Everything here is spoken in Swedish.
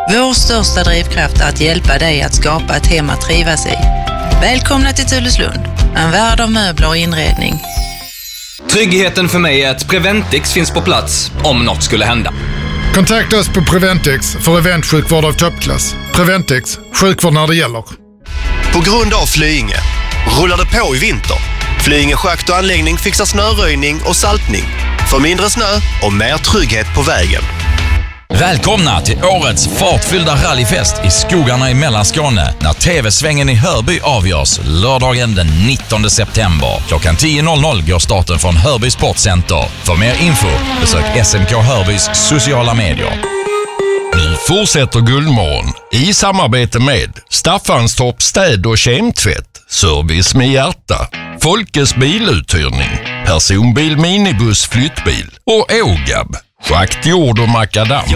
Vår största drivkraft är att hjälpa dig att skapa ett hem att trivas i. Välkomna till Tulleslund, en värld av möbler och inredning. Tryggheten för mig är att Preventix finns på plats om något skulle hända. Kontakta oss på Preventix för eventsjukvård av toppklass. Preventix, sjukvård när det gäller. På grund av Flyinge rullar det på i vinter. Flyinge schakt och anläggning fixar snöröjning och saltning. För mindre snö och mer trygghet på vägen. Välkomna till årets fartfyllda rallyfest i skogarna i Mellanskåne när TV-svängen i Hörby avgörs lördagen den 19 september. Klockan 10.00 går starten från Hörby Sportcenter. För mer info besök SMK Hörbys sociala medier. Nu fortsätter Guldmorgon i samarbete med Staffanstorp städ- och kemtvätt, service med hjärta, Folkes biluthyrning, personbil, minibuss, flyttbil och Ågab, schakt, jord och makadam.